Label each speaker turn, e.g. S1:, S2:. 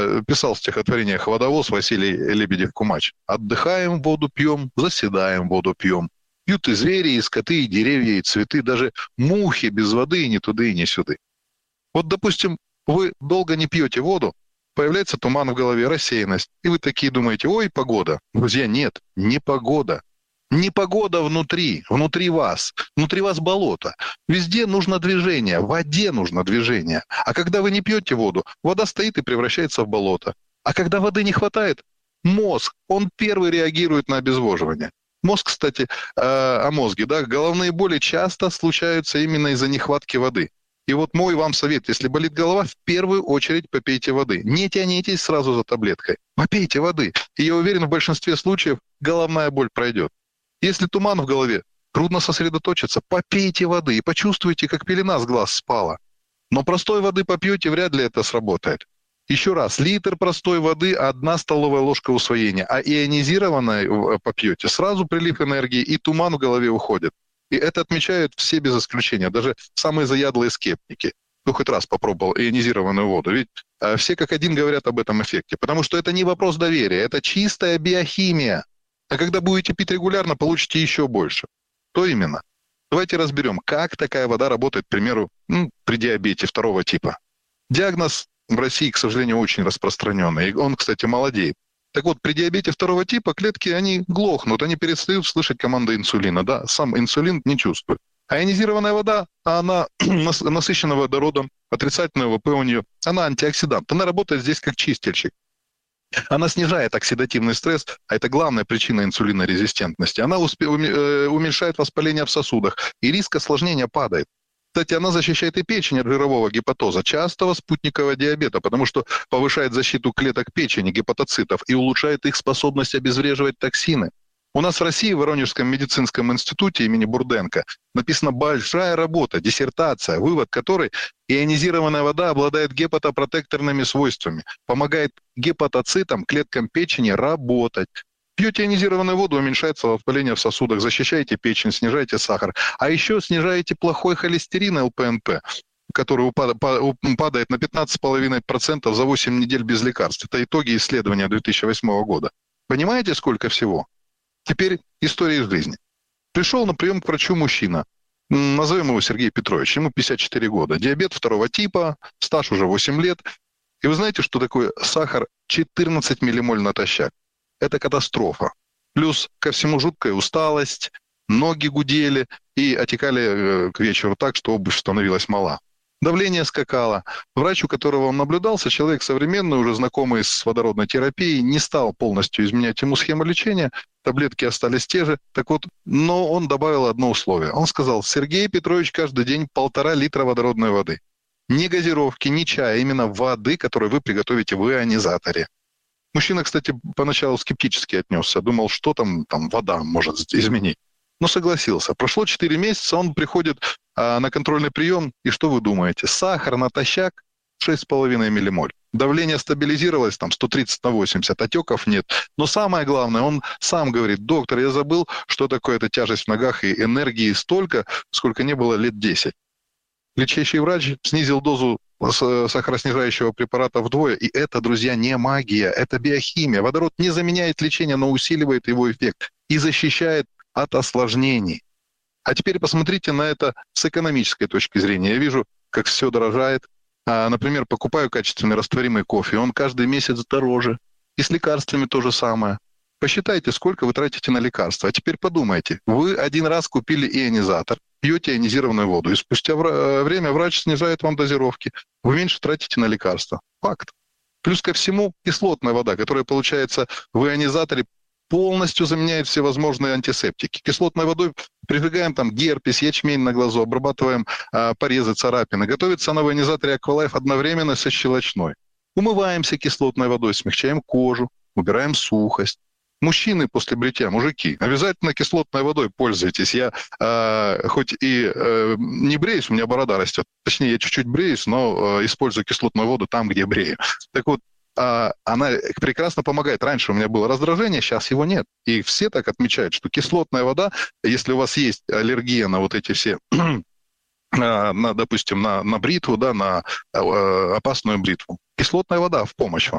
S1: писал в стихотворениях «Водовоз» Василий Лебедев-Кумач. «Отдыхаем, воду пьем, заседаем, воду пьем. Пьют и звери, и скоты, и деревья, и цветы, даже мухи без воды и ни туды, и ни сюды». Вот, допустим, вы долго не пьете воду, появляется туман в голове, рассеянность, и вы такие думаете: ой, погода. Друзья, нет, не погода. Не погода внутри вас болото. Везде нужно движение, в воде нужно движение. А когда вы не пьете воду, вода стоит и превращается в болото. А когда воды не хватает, мозг, он первый реагирует на обезвоживание. Мозг, кстати, о мозге, да, головные боли часто случаются именно из-за нехватки воды. И вот мой вам совет: если болит голова, в первую очередь попейте воды. Не тянитесь сразу за таблеткой. Попейте воды. И я уверен, в большинстве случаев головная боль пройдет. Если туман в голове, трудно сосредоточиться, попейте воды и почувствуйте, как пелена с глаз спала. Но простой воды попьете, вряд ли это сработает. Еще раз, литр простой воды, 1 столовая ложка усвоения, а ионизированной попьете, сразу прилив энергии, и туман в голове уходит. И это отмечают все без исключения, даже самые заядлые скептики, кто хоть раз попробовал ионизированную воду. Ведь все как один говорят об этом эффекте, потому что это не вопрос доверия, это чистая биохимия. А когда будете пить регулярно, получите еще больше. Что именно? Давайте разберем, как такая вода работает, к примеру, при диабете 2 типа. Диагноз в России, к сожалению, очень распространенный. И он, кстати, молодеет. Так вот, при диабете 2 типа клетки, они глохнут, они перестают слышать команды инсулина. Да? Сам инсулин не чувствует. А ионизированная вода, она насыщена водородом, отрицательный ВП у нее, она антиоксидант. Она работает здесь как чистильщик. Она снижает оксидативный стресс, а это главная причина инсулинорезистентности. Она уменьшает воспаление в сосудах, и риск осложнения падает. Кстати, она защищает и печень от жирового гепатоза, частого спутникового диабета, потому что повышает защиту клеток печени, гепатоцитов, и улучшает их способность обезвреживать токсины. У нас в России, в Воронежском медицинском институте имени Бурденко, написана большая работа, диссертация, вывод которой: ионизированная вода обладает гепатопротекторными свойствами, помогает гепатоцитам, клеткам печени работать. Пьете ионизированную воду, уменьшается воспаление в сосудах, защищаете печень, снижаете сахар. А еще снижаете плохой холестерин ЛПНП, который падает на 15,5% за 8 недель без лекарств. Это итоги исследования 2008 года. Понимаете, сколько всего? Теперь история из жизни. Пришел на прием к врачу мужчина. Назовем его Сергей Петрович. Ему 54 года. Диабет 2 типа, стаж уже 8 лет. И вы знаете, что такое сахар 14 миллимоль натощак? Это катастрофа. Плюс ко всему жуткая усталость, ноги гудели и отекали к вечеру так, что обувь становилась мала. Давление скакало. Врач, у которого он наблюдался, человек современный, уже знакомый с водородной терапией, не стал полностью изменять ему схему лечения, таблетки остались те же. Так вот, но он добавил одно условие. Он сказал: Сергей Петрович, каждый день 1,5 литра водородной воды. Не газировки, не чая, именно воды, которую вы приготовите в ионизаторе. Мужчина, кстати, поначалу скептически отнесся, думал, что там вода может изменить. Но согласился. Прошло 4 месяца, он приходит на контрольный прием, и что вы думаете? Сахар натощак 6,5 миллимоль. Давление стабилизировалось, 130 на 80, отеков нет. Но самое главное, он сам говорит: доктор, я забыл, что такое эта тяжесть в ногах, и энергии столько, сколько не было лет 10. Лечащий врач снизил дозу сахароснижающего препарата вдвое, и это, друзья, не магия, это биохимия. Водород не заменяет лечение, но усиливает его эффект и защищает от осложнений. А теперь посмотрите на это с экономической точки зрения. Я вижу, как все дорожает. Например, покупаю качественный растворимый кофе, он каждый месяц дороже. И с лекарствами то же самое. Посчитайте, сколько вы тратите на лекарства. А теперь подумайте, вы один раз купили ионизатор, пьете ионизированную воду, и спустя время врач снижает вам дозировки. Вы меньше тратите на лекарства. Факт. Плюс ко всему кислотная вода, которая получается в ионизаторе, полностью заменяет всевозможные антисептики. Кислотной водой прижигаем герпес, ячмень на глазу, обрабатываем порезы, царапины. Готовится она в ионизаторе Aqualife одновременно со щелочной. Умываемся кислотной водой, смягчаем кожу, убираем сухость. Мужчины после бритья, мужики, обязательно кислотной водой пользуйтесь. Я хоть и не бреюсь, у меня борода растет. Точнее, я чуть-чуть бреюсь, но использую кислотную воду там, где брею. Так вот, она прекрасно помогает. Раньше у меня было раздражение, сейчас его нет. И все так отмечают, что кислотная вода, если у вас есть аллергия на вот эти все, допустим, на бритву, да, на опасную бритву, кислотная вода в помощь вам.